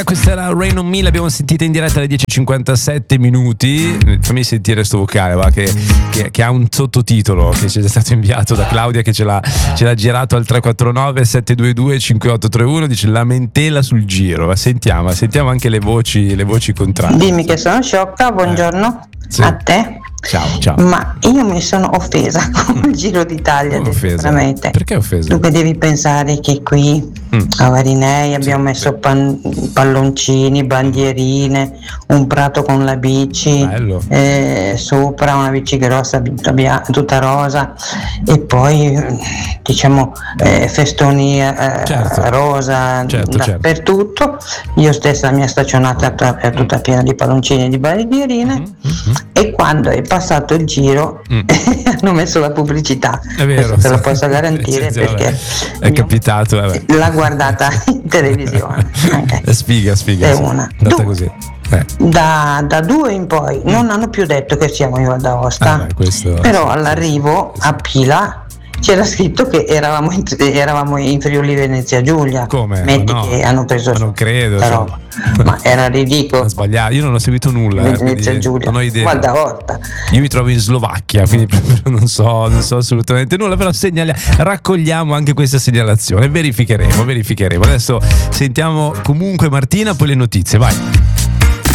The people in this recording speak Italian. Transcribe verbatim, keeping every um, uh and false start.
Questa era Rain on Me, l'abbiamo sentita in diretta alle dieci e cinquantasette minuti. Fammi sentire sto vocale, va, che, che, che ha un sottotitolo che ci è stato inviato da Claudia, che ce l'ha, ce l'ha girato al tre quattro nove sette due due cinque otto tre uno. Dice lamentela sul giro. Ma sentiamo, sentiamo anche le voci, le voci contrarie. Dimmi che sono sciocca, buongiorno eh, sì. a te. Ciao, ciao. Ma io mi sono offesa con il Giro d'Italia, veramente. Perché offesa? Tu che devi pensare che qui mm. a Varinei abbiamo sì, messo pan, palloncini, bandierine, un prato con la bici, eh, sopra una bici grossa tutta, bia- tutta rosa, e poi diciamo eh, festoni eh, certo. rosa certo, dappertutto. Certo. Io stessa la mia staccionata è tutta piena di palloncini e di bandierine, mm-hmm. e quando è passato il giro mm. hanno messo la pubblicità. È vero, te lo posso garantire, perché è capitato, vabbè. L'ha guardata in televisione. Okay. Spiga, spiga. È sì. una. Du- così. Eh. Da, da due in poi mm. non hanno più detto che siamo in Val d'Aosta, ah, beh, questo, però sì, all'arrivo sì, sì. a Pila c'era scritto che eravamo in, eravamo in Friuli Venezia Giulia. Come? Metti no. che hanno preso, ma non credo, però, cioè. Ma era ridicolo. Sbagliato, io non ho seguito nulla. Venezia eh, Giulia, non ho idea. Guarda volta. Io mi trovo in Slovacchia, quindi non so, non so assolutamente nulla, però segnali- raccogliamo anche questa segnalazione, verificheremo, verificheremo. Adesso sentiamo comunque Martina, poi le notizie, vai.